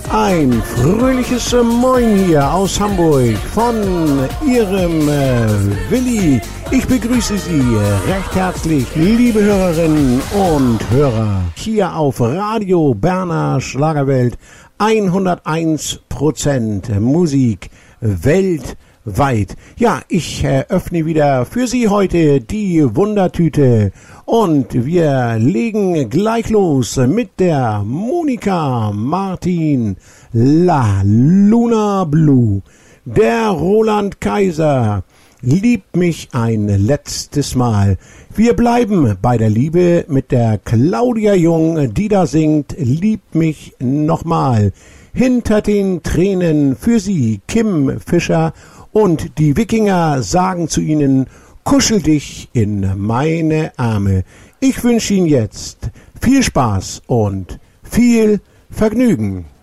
Ein fröhliches Moin hier aus Hamburg von Ihrem Willi. Ich begrüße Sie recht herzlich, liebe Hörerinnen und Hörer, hier auf Radio Berner Schlagerwelt 101% Musik weltweit. Ja, ich öffne wieder für Sie heute die Wundertüte und wir legen gleich los mit der Monika Martin La Luna Blue. Der Roland Kaiser liebt mich ein letztes Mal. Wir bleiben bei der Liebe mit der Claudia Jung, die da singt Lieb mich nochmal. Hinter den Tränen für sie Kim Fischer und die Wikinger sagen zu ihnen, kuschel dich in meine Arme. Ich wünsche Ihnen jetzt viel Spaß und viel Vergnügen.